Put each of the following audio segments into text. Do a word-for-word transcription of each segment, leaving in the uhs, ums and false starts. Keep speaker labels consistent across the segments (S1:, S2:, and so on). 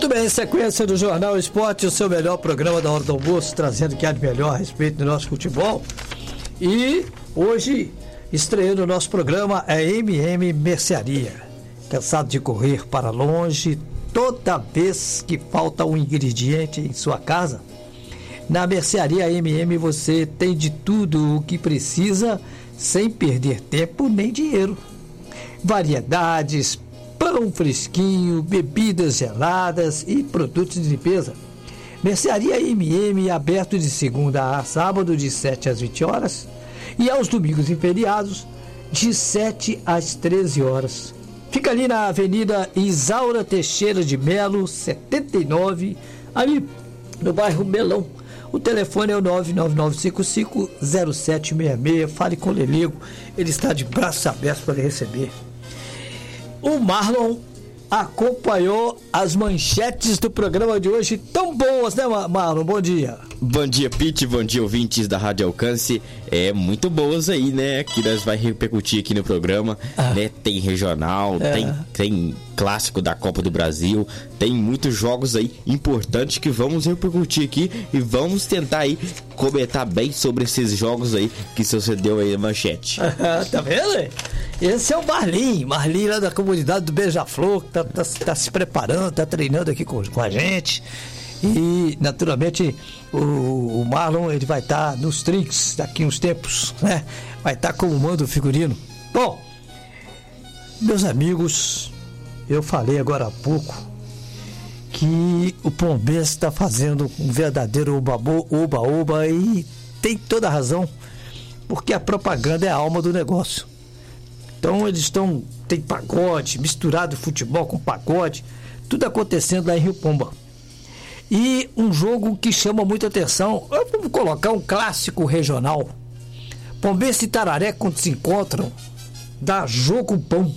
S1: Muito bem, sequência do Jornal Esporte, o seu melhor programa da hora do almoço, trazendo o que há de melhor a respeito do nosso futebol. E hoje, estreando o nosso programa, é M M Mercearia. Cansado de correr para longe toda vez que falta um ingrediente em sua casa? Na Mercearia M M você tem de tudo o que precisa sem perder tempo nem dinheiro. Variedades, pão fresquinho, bebidas geladas e produtos de limpeza. Mercearia M M aberto de segunda a sábado de sete às vinte horas e aos domingos e feriados de sete às treze horas. Fica ali na Avenida Isaura Teixeira de Melo, setenta e nove, ali no bairro Melão. O telefone é o nove nove nove cinco cinco zero sete seis seis. Fale com o Lelego, ele está de braços abertos para lhe receber. O Marlon acompanhou as manchetes do programa de hoje, tão boas, né, Marlon? Bom dia.
S2: Bom dia, Pete, bom dia, ouvintes da Rádio Alcance. É, muito boas aí, né, que nós vai repercutir aqui no programa, ah. né, tem regional, é. tem, tem clássico da Copa do Brasil, tem muitos jogos aí importantes que vamos repercutir aqui e vamos tentar aí comentar bem sobre esses jogos aí que sucedeu aí na manchete.
S1: Tá vendo? Esse é o Marlin, Marlin lá da comunidade do Beija-Flor, que tá, tá, tá se preparando, tá treinando aqui com, com a gente. E, naturalmente, o, o Marlon, ele vai estar tá nos trinks daqui uns tempos, né? Vai estar tá como manda o figurino. Bom, meus amigos, eu falei agora há pouco que o Pombense está fazendo um verdadeiro oba-oba e tem toda a razão, porque a propaganda é a alma do negócio. Então eles estão, tem pagode, misturado futebol com pagode, tudo acontecendo lá em Rio Pomba. E um jogo que chama muita atenção, vamos colocar um clássico regional. Pombense e Itararé, quando se encontram, dá jogo bom.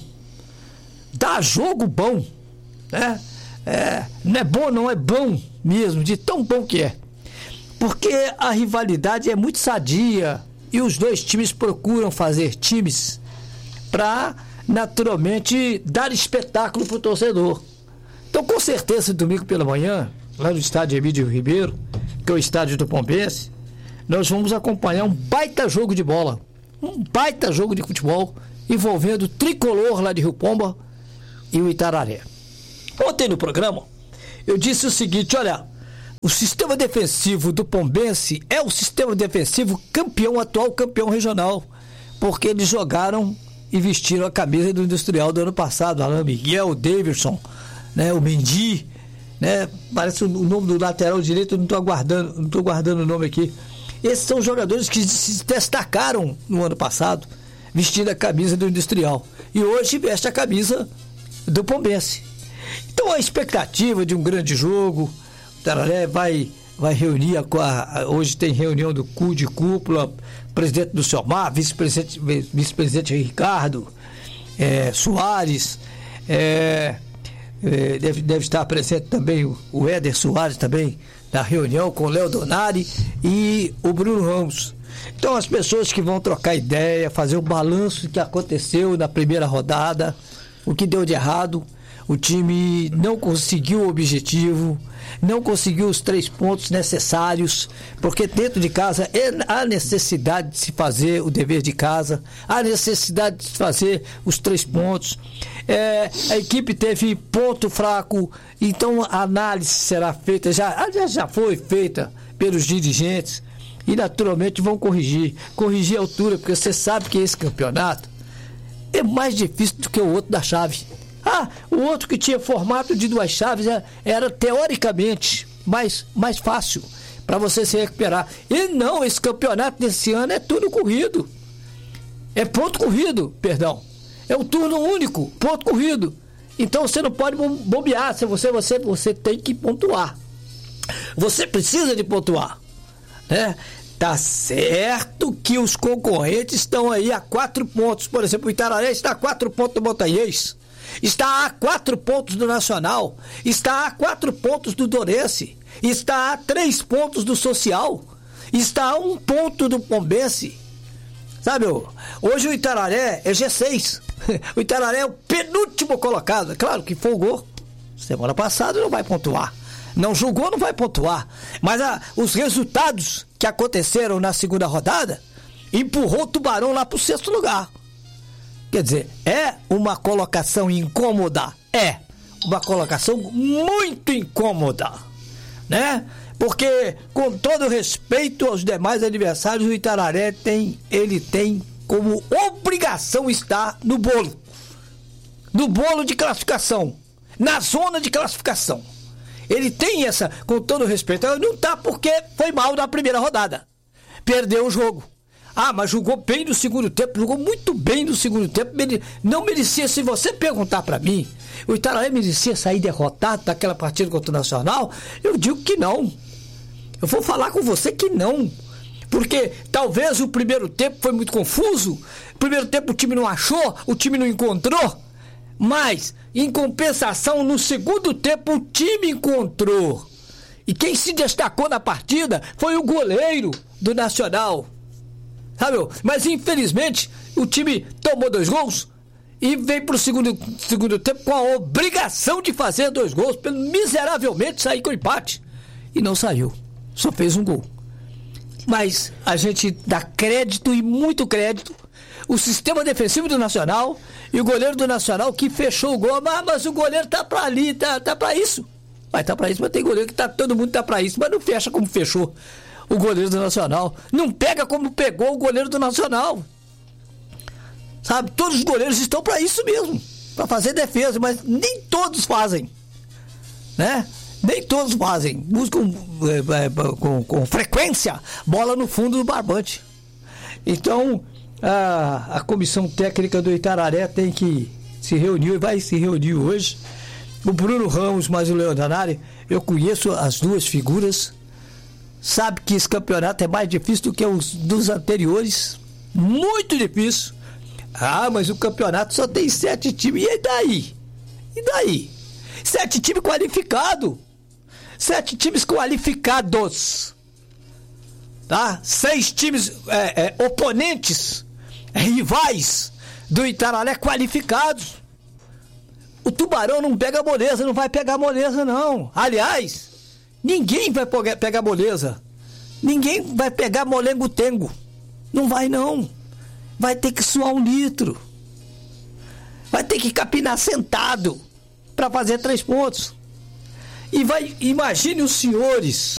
S1: Dá jogo bom, né? É, não é bom, não é bom mesmo, de tão bom que é. Porque a rivalidade é muito sadia e os dois times procuram fazer times para, naturalmente, dar espetáculo para o torcedor. Então, com certeza, domingo pela manhã, lá no estádio Emílio Ribeiro, que é o estádio do Pombense, nós vamos acompanhar um baita jogo de bola, um baita jogo de futebol, envolvendo o tricolor lá de Rio Pomba e o Itararé. Ontem no programa, eu disse o seguinte, olha, o sistema defensivo do Pombense é o sistema defensivo campeão, atual campeão regional, porque eles jogaram e vestiram a camisa do Industrial do ano passado, Alain Miguel, o Davidson, né, o Mendy, né, parece o nome do lateral direito, eu não estou aguardando, não estou guardando o nome aqui. Esses são jogadores que se destacaram no ano passado, vestindo a camisa do Industrial, e hoje veste a camisa do Pombense. Então a expectativa de um grande jogo, o Tararé vai, vai reunir, a, a, hoje tem reunião do C U de cúpula, presidente do Selmar, vice-presidente, vice-presidente Ricardo é, Soares, é, é, deve, deve estar presente também o, o Éder Soares também, na reunião com o Léo Donari e o Bruno Ramos. Então as pessoas que vão trocar ideia, fazer um balanço do que aconteceu na primeira rodada, o que deu de errado, o time não conseguiu o objetivo, não conseguiu os três pontos necessários, porque dentro de casa há necessidade de se fazer o dever de casa, há necessidade de se fazer os três pontos. É, a equipe teve ponto fraco, então a análise será feita, já, já foi feita pelos dirigentes e naturalmente vão corrigir, corrigir a altura, porque você sabe que esse campeonato é mais difícil do que o outro da chave. Ah, o outro que tinha formato de duas chaves era, era teoricamente mais, mais fácil para você se recuperar. E não, esse campeonato desse ano é tudo corrido. É ponto corrido, perdão. É um turno único, ponto corrido. Então você não pode bobear, você, você, você tem que pontuar. Você precisa de pontuar, né? Tá certo que os concorrentes estão aí a quatro pontos. Por exemplo, o Itararé está a quatro pontos do Montanhês, está a quatro pontos do Nacional, está a quatro pontos do Dorense, está a três pontos do Social, está a um ponto do Pombense. Sabe, hoje o Itararé é G seis. O Itararé é o penúltimo colocado. Claro que folgou, Semana passada não vai pontuar. Não jogou, não vai pontuar. Mas a, os resultados que aconteceram na segunda rodada empurrou o Tubarão lá para o sexto lugar. Quer dizer, é uma colocação incômoda. É uma colocação muito incômoda, né? Porque, com todo respeito aos demais adversários, o Itararé tem, ele tem como obrigação estar no bolo. No bolo de classificação. Na zona de classificação. Ele tem essa, com todo respeito. Não tá porque foi mal na primeira rodada. Perdeu o jogo. Ah, mas jogou bem no segundo tempo. Jogou muito bem no segundo tempo. Não merecia, se você perguntar pra mim, o Itararé merecia sair derrotado daquela partida contra o Nacional? Eu digo que não. Eu vou falar com você que não. Porque talvez o primeiro tempo foi muito confuso. O primeiro tempo o time não achou, o time não encontrou. Mas, em compensação, no segundo tempo o time encontrou. E quem se destacou na partida foi o goleiro do Nacional. Sabe? Mas, infelizmente, o time tomou dois gols e veio para o segundo, segundo tempo com a obrigação de fazer dois gols, pelo miseravelmente sair com empate. E não saiu. Só fez um gol. Mas a gente dá crédito, e muito crédito, o sistema defensivo do Nacional e o goleiro do Nacional que fechou o gol. Ah, mas o goleiro tá pra ali, tá, tá pra isso. Vai tá pra isso, mas tem goleiro que tá, todo mundo tá pra isso, mas não fecha como fechou o goleiro do Nacional. Não pega como pegou o goleiro do Nacional. Sabe, todos os goleiros estão pra isso mesmo, pra fazer defesa, mas nem todos fazem, né? Nem todos fazem. Buscam é, é, com, com frequência bola no fundo do barbante. Então A, a comissão técnica do Itararé tem que se reunir, vai se reunir hoje. O Bruno Ramos, mais o Leonardo, eu conheço as duas figuras, sabe que esse campeonato é mais difícil do que os dos anteriores, muito difícil. Ah, mas o campeonato só tem sete times, e daí? E daí? Sete times qualificados, sete times qualificados, tá? Seis times é, é, oponentes, rivais do Itararé qualificados. O Tubarão não pega moleza, não vai pegar moleza não. Aliás, ninguém vai pegar moleza. Ninguém vai pegar molengo-tengo. Não vai não. Vai ter que suar um litro. Vai ter que capinar sentado para fazer três pontos. E vai, imagine os senhores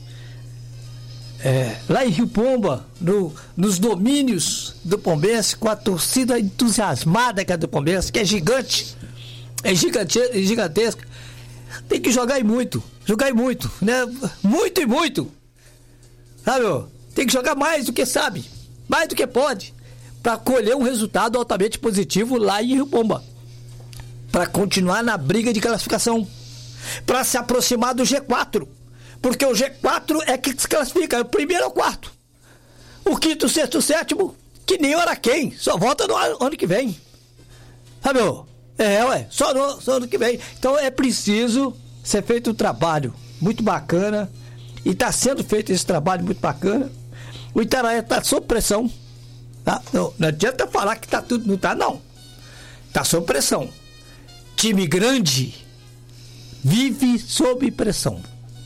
S1: É, lá em Rio Pomba, no, nos domínios do Pombense, com a torcida entusiasmada que é do Pombense, que é gigante, é gigante, é gigantesca. Tem que jogar e muito, jogar e muito, né? Muito e muito, sabe? Ó? Tem que jogar mais do que sabe, mais do que pode, para colher um resultado altamente positivo lá em Rio Pomba, para continuar na briga de classificação, para se aproximar do G quatro. Porque o G quatro é que se classifica, o primeiro ou quarto. O quinto, sexto, sétimo, que nem ora quem, só volta no ano que vem. Sabe, ó? É, ué, só no, só no ano que vem. Então é preciso ser feito um trabalho muito bacana, e está sendo feito esse trabalho muito bacana. O Itararé está sob pressão, tá? Não, não adianta falar que tá tudo, não está não. Está sob pressão. Time grande vive sob pressão.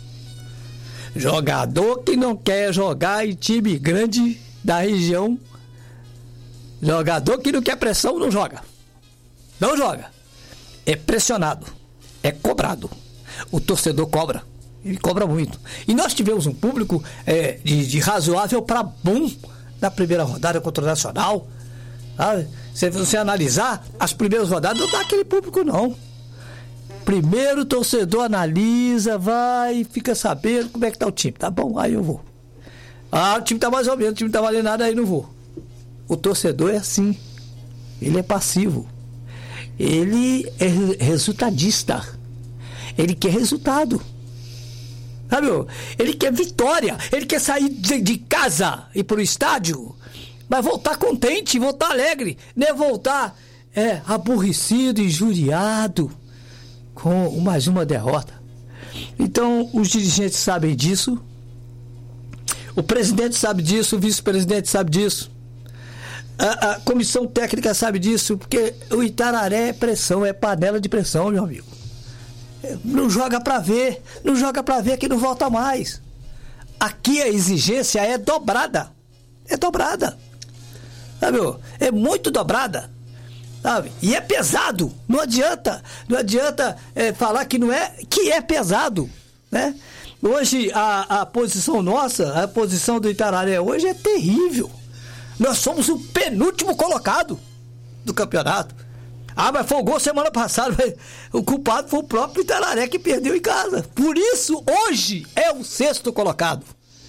S1: Jogador que não quer jogar em time grande da região, jogador que não quer pressão, não joga. Não joga. É pressionado. É cobrado. O torcedor cobra. Ele cobra muito. E nós tivemos um público é, de, de razoável para bom na primeira rodada contra o Nacional. Ah, se você analisar, as primeiras rodadas não dá aquele público, não. Primeiro o torcedor analisa, vai, fica sabendo como é que tá o time. Tá bom, aí eu vou. Ah, o time tá mais ou menos, o time tá valendo nada, aí não vou. O torcedor é assim. Ele é passivo. Ele é resultadista. Ele quer resultado. Sabe? Ele quer vitória. Ele quer sair de, de casa e ir pro estádio, mas voltar contente, voltar alegre. Não é voltar é, aborrecido, injuriado, com mais uma derrota. Então, os dirigentes sabem disso, o presidente sabe disso, o vice-presidente sabe disso, a, a comissão técnica sabe disso, porque o Itararé é pressão, é panela de pressão, meu amigo. Não joga pra ver. Não joga pra ver que não volta mais. Aqui a exigência é dobrada. É dobrada. Sabe, é muito dobrada. Sabe? E é pesado. Não adianta. Não adianta é, falar que não é, que é pesado, né? Hoje a, a posição nossa, a posição do Itararé hoje é terrível. Nós somos o penúltimo colocado do campeonato. Ah, mas foi o gol semana passada. Mas o culpado foi o próprio Itararé que perdeu em casa. Por isso, hoje é o sexto colocado.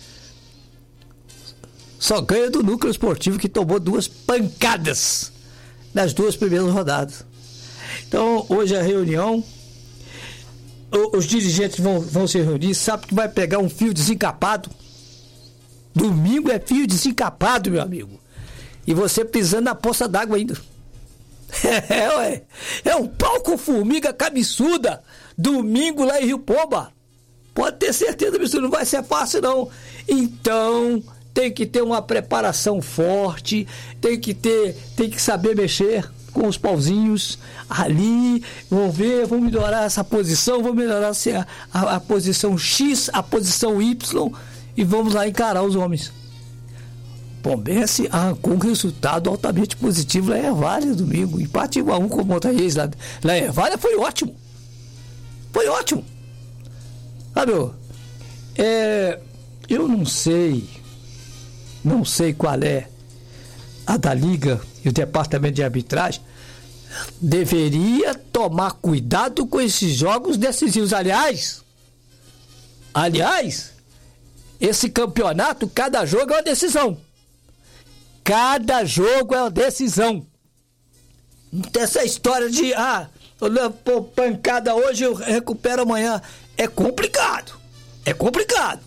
S1: Só ganha do Núcleo Esportivo, que tomou duas pancadas nas duas primeiras rodadas. Então, hoje a reunião, os dirigentes vão, vão se reunir, sabe que vai pegar um fio desencapado. Domingo é fio desencapado, meu amigo. E você pisando na poça d'água ainda. É, ué. É um pau com formiga cabeçuda. Domingo lá em Rio Pomba. Pode ter certeza, isso não vai ser fácil, não. Então, tem que ter uma preparação forte, tem que ter, tem que saber mexer com os pauzinhos ali, vão ver, vão melhorar essa posição, vão melhorar a, a, a posição X, a posição Y, e vamos lá encarar os homens. Pombense arrancou um resultado altamente positivo lá em Ervália domingo, empate um a um com o Montaíes lá, lá em Ervália, foi ótimo, foi ótimo, sabe, é, eu não sei, não sei qual é a da Liga e o departamento de arbitragem, deveria tomar cuidado com esses jogos decisivos. Aliás, aliás, esse campeonato, cada jogo é uma decisão. Cada jogo é uma decisão. Não tem essa história de, ah, eu levo pancada hoje, eu recupero amanhã. É complicado. É complicado.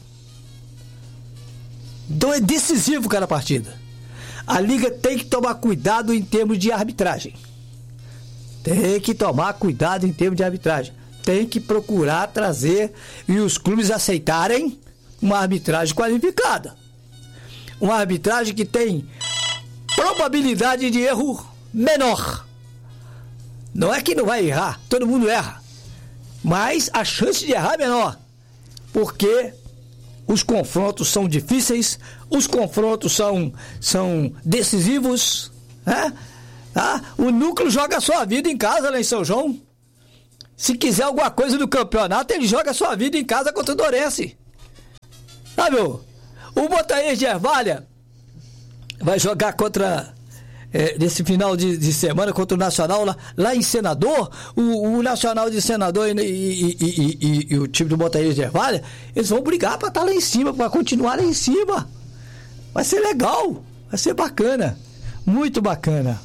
S1: Então é decisivo cada partida. A Liga tem que tomar cuidado em termos de arbitragem. Tem que tomar cuidado em termos de arbitragem. Tem que procurar trazer e os clubes aceitarem uma arbitragem qualificada. Uma arbitragem que tem probabilidade de erro menor. Não é que não vai errar, todo mundo erra. Mas a chance de errar é menor. Porque os confrontos são difíceis, os confrontos são, são decisivos, né? Tá? O Núcleo joga a sua vida em casa lá em São João. Se quiser alguma coisa do campeonato, ele joga a sua vida em casa contra o Dorense. Sabe, o Montaíes de Ervália vai jogar contra, é, nesse final de, de semana, contra o Nacional lá, lá em Senador. O, o Nacional de Senador e, e, e, e, e o time do Montaíes de Ervália, eles vão brigar para estar lá em cima, para continuar lá em cima. Vai ser legal, vai ser bacana, muito bacana.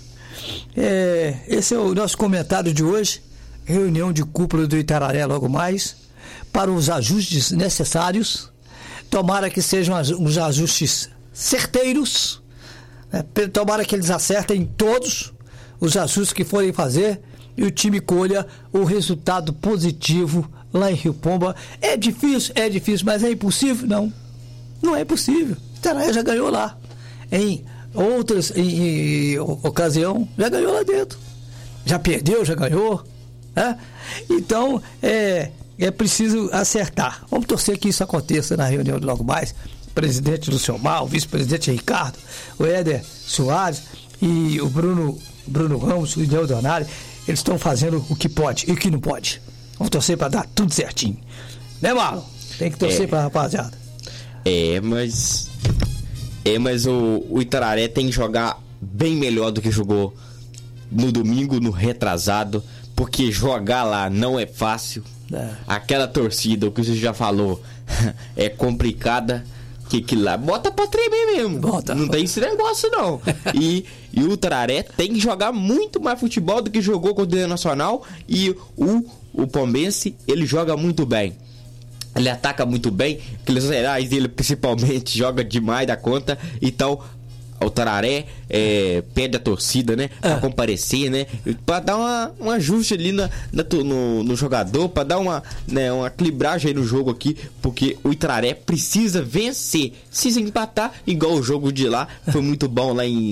S1: É, esse é o nosso comentário de hoje. Reunião de cúpula do Itararé logo mais, para os ajustes necessários. Tomara que sejam os ajustes certeiros, né? Tomara que eles acertem todos os ajustes que forem fazer e o time colha o resultado positivo lá em Rio Pomba. É difícil, é difícil, mas é impossível? Não, não é impossível. Itararé já ganhou lá em outras em, em ocasião, já ganhou lá dentro, já perdeu, já ganhou, né? Então é, é preciso acertar. Vamos torcer que isso aconteça na reunião de logo mais. O presidente Luciomar, o vice-presidente Ricardo, o Éder Soares e o Bruno, Bruno Ramos, o Ideal Donari, eles estão fazendo o que pode e o que não pode. Vamos torcer para dar tudo certinho, né, Marlon? Tem que torcer é, para a rapaziada.
S2: É, mas É, mas o, o Itararé tem que jogar bem melhor do que jogou no domingo, no retrasado, porque jogar lá não é fácil. É. Aquela torcida, o que você já falou, é complicada. Que, que lá bota pra tremer mesmo. Bota, não bota. Tem esse negócio, não. e, e o Itararé tem que jogar muito mais futebol do que jogou contra o Nacional. E o, o Pombense, ele joga muito bem. Ele ataca muito bem, aqueles laterais dele principalmente joga demais da conta. Então o Itararé é, pede a torcida, né, pra ah. comparecer, né, pra dar uma, um ajuste ali na, na, no, no jogador, pra dar uma, né, uma equilibragem aí no jogo aqui, porque o Itararé precisa vencer. Se empatar, igual o jogo de lá, foi muito bom lá em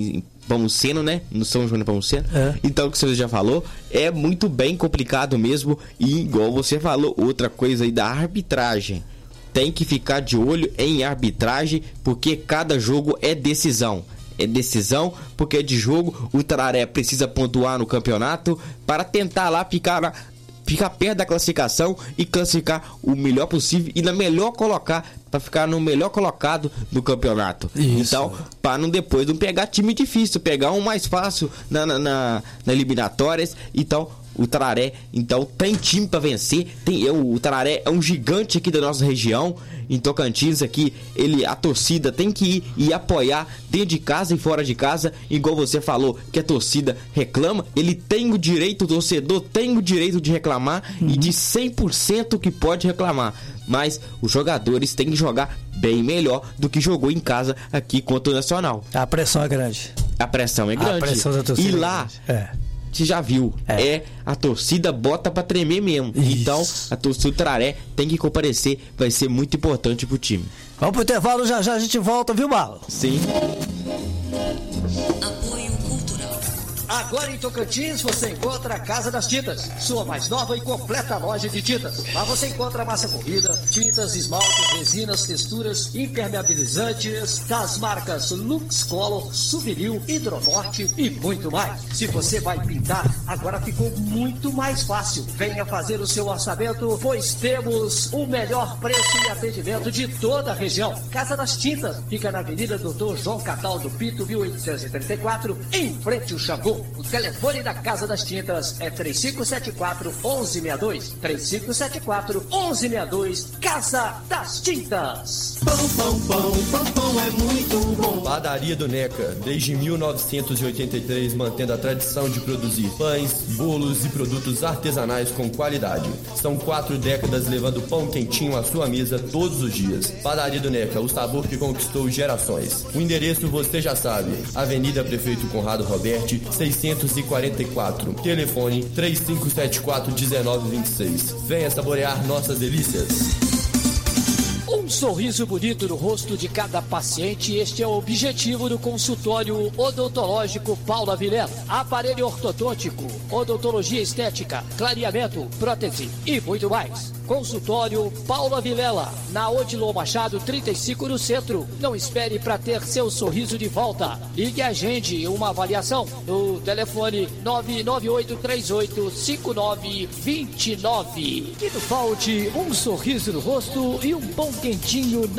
S2: Nepomuceno, né? No São João Nepomuceno.
S1: É.
S2: Então, o que você já falou, é muito bem complicado mesmo. E igual você falou, outra coisa aí da arbitragem. Tem que ficar de olho em arbitragem, porque cada jogo é decisão. É decisão, porque de jogo o Tararé precisa pontuar no campeonato para tentar lá ficar, na, ficar perto da classificação e classificar o melhor possível e na melhor colocar, para ficar no melhor colocado no campeonato. Isso. Então, para não depois não pegar time difícil, pegar um mais fácil na, na, na, na eliminatórias. Então, o Tararé, então, tem time para vencer. Tem, eu, o Tararé é um gigante aqui da nossa região. Em Tocantins aqui, ele, a torcida tem que ir e apoiar dentro de casa e fora de casa. Igual você falou que a torcida reclama, ele tem o direito, o torcedor tem o direito de reclamar, uhum. E de cem por cento que pode reclamar. Mas os jogadores têm que jogar bem melhor do que jogou em casa aqui contra o Nacional.
S1: A pressão é grande.
S2: A pressão é grande.
S1: A pressão da torcida
S2: e lá...
S1: é grande. É.
S2: Você já viu, é. é a torcida bota pra tremer mesmo. Isso. Então, a torcida do Tararé tem que comparecer, vai ser muito importante pro time.
S1: Vamos pro intervalo, já já a gente volta, viu, Marlon?
S2: Sim.
S3: Apoio Cultural.
S4: Agora em Tocantins você encontra a Casa das Tintas, sua mais nova e completa loja de tintas. Lá você encontra massa corrida, tintas, esmaltes, resinas, texturas, impermeabilizantes das marcas Lux Color, Suvinil, Hidronorte e muito mais. Se você vai pintar, agora ficou muito mais fácil. Venha fazer o seu orçamento, pois temos o melhor preço e atendimento de toda a região. Casa das Tintas fica na Avenida Doutor João Cataldo Pinto, mil oitocentos e trinta e quatro, em frente ao Xangô. O telefone da Casa das Tintas é três cinco sete quatro, um um seis dois. três cinco sete quatro, um um seis dois. Casa das Tintas.
S5: Pão, pão, pão, pão, pão é muito bom.
S6: Padaria do Neca, desde mil novecentos e oitenta e três, mantendo a tradição de produzir pães, bolos e produtos artesanais com qualidade. São quatro décadas levando pão quentinho à sua mesa todos os dias. Padaria do Neca, o sabor que conquistou gerações. O endereço você já sabe, Avenida Prefeito Conrado Roberti, seiscentos e quarenta e quatro. Telefone três cinco sete quatro, um nove dois seis. Venha saborear nossas delícias.
S4: Um sorriso bonito no rosto de cada paciente, este é o objetivo do consultório odontológico Paula Vilela. Aparelho ortodôntico, odontologia estética, clareamento, prótese e muito mais. Consultório Paula Vilela, na Odilon Machado trinta e cinco no centro. Não espere para ter seu sorriso de volta. Ligue e agende uma avaliação no telefone nove nove oito três oito cinco nove dois nove. Que não falte um sorriso no rosto e um bom quentinho na